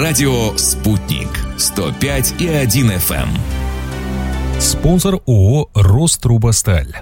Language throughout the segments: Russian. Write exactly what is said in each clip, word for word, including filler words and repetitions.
Радио «Спутник». сто пять и один эф эм. Спонсор ООО «Рострубосталь».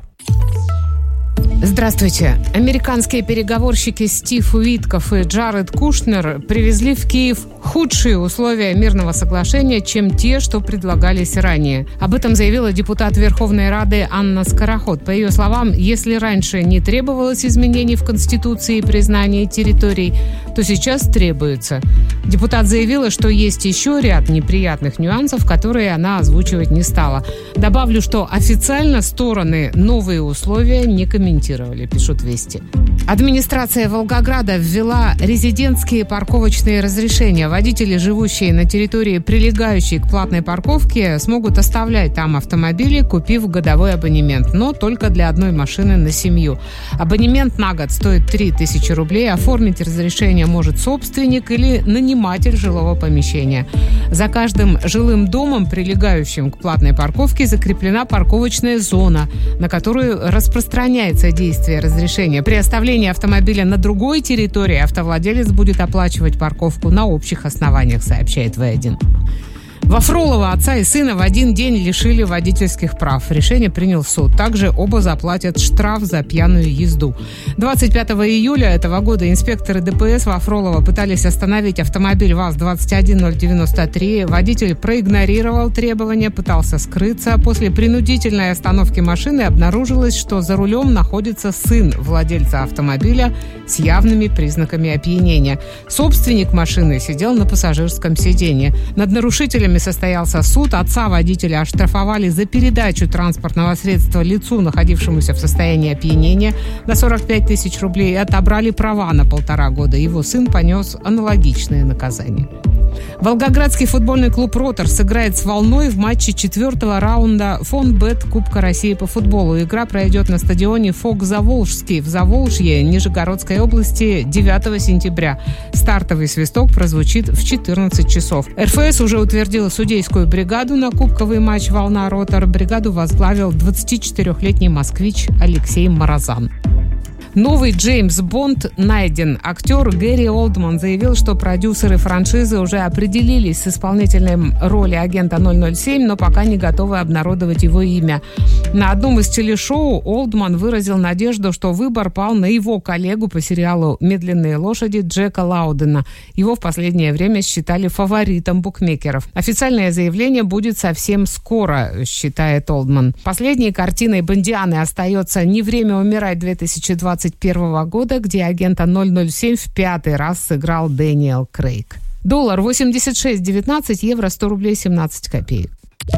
Здравствуйте. Американские переговорщики Стив Уитков и Джаред Кушнер привезли в Киев худшие условия мирного соглашения, чем те, что предлагались ранее. Об этом заявила депутат Верховной Рады Анна Скороход. По ее словам, если раньше не требовалось изменений в Конституции и признания территорий, то сейчас требуется. Депутат заявила, что есть еще ряд неприятных нюансов, которые она озвучивать не стала. Добавлю, что официально стороны новые условия не комментировали, пишут «Вести». Администрация Волгограда ввела резидентские парковочные разрешения. Водители, живущие на территории, прилегающей к платной парковке, смогут оставлять там автомобили, купив годовой абонемент, но только для одной машины на семью. Абонемент на год стоит три тысячи рублей. Оформить разрешение может собственник или наниматель жилого помещения. За каждым жилым домом, прилегающим к платной парковке, закреплена парковочная зона, на которую распространяется действие разрешения. При оставлении автомобиля на другой территории автовладелец будет оплачивать парковку на общих основаниях, сообщает вэ один. Во Фролово отца и сына в один день лишили водительских прав. Решение принял суд. Также оба заплатят штраф за пьяную езду. двадцать пятого июля этого года инспекторы дэ пэ эс во Фролово пытались остановить автомобиль ВАЗ двадцать один ноль девяносто три. Водитель проигнорировал требования, пытался скрыться. После принудительной остановки машины обнаружилось, что за рулем находится сын владельца автомобиля с явными признаками опьянения. Собственник машины сидел на пассажирском сиденье. Над нарушителями состоялся суд. Отца водителя оштрафовали за передачу транспортного средства лицу, находившемуся в состоянии опьянения, на сорок пять тысяч рублей и отобрали права на полтора года. Его сын понес аналогичное наказание. Волгоградский футбольный клуб «Ротор» сыграет с «Волной» в матче четвертого раунда «Фонбет» Кубка России по футболу. Игра пройдет на стадионе «Фок Заволжский» в Заволжье, Нижегородской области, девятого сентября. Стартовый свисток прозвучит в четырнадцать часов. эр эф эс уже утвердила судейскую бригаду на кубковый матч «Волна-Ротор». Бригаду возглавил двадцатичетырехлетний москвич Алексей Морозан. Новый Джеймс Бонд найден. Актер Гэри Олдман заявил, что продюсеры франшизы уже определились с исполнителем роли агента ноль ноль семь, но пока не готовы обнародовать его имя. На одном из телешоу Олдман выразил надежду, что выбор пал на его коллегу по сериалу «Медленные лошади» Джека Лаудена. Его в последнее время считали фаворитом букмекеров. Официальное заявление будет совсем скоро, считает Олдман. Последней картиной Бондианы остается «Не время умирать» две тысячи двадцать первого года, где агента ноль ноль семь в пятый раз сыграл Дэниел Крейг. Доллар восемьдесят шесть девятнадцать, евро сто рублей семнадцать копеек.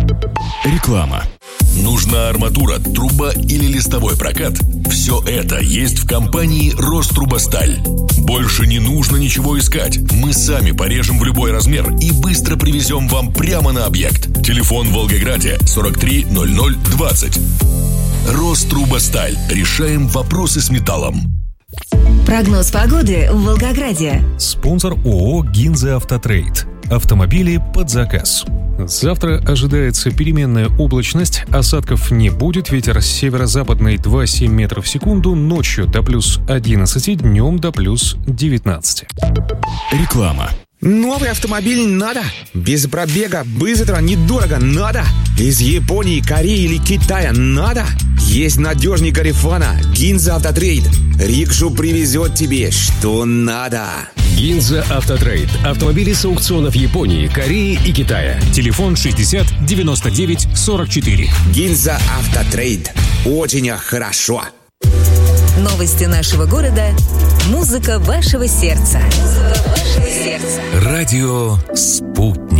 Реклама. Нужна арматура, труба или листовой прокат? Все это есть в компании «Рострубосталь». Больше не нужно ничего искать. Мы сами порежем в любой размер и быстро привезем вам прямо на объект. Телефон в Волгограде сорок три ноль ноль двадцать. «Рострубосталь». Решаем вопросы с металлом. Прогноз погоды в Волгограде. Спонсор ООО «Гинза Автотрейд». Автомобили под заказ. Завтра ожидается переменная облачность, осадков не будет, ветер северо-западный два целых семь метров в секунду, ночью до плюс одиннадцати, днем до плюс девятнадцати. Реклама. Новый автомобиль надо? Без пробега, быстро, недорого надо? Из Японии, Кореи или Китая надо? Есть надежный Гарифана, Гинза Автотрейд. Рикшу привезет тебе, что надо. Гинза Автотрейд. Автомобили с аукционов Японии, Кореи и Китая. Телефон шестьдесят девяносто девять сорок четыре. Гинза Автотрейд. Очень хорошо. Новости нашего города. Музыка вашего сердца. Музыка вашего сердца. Радио «Спутник».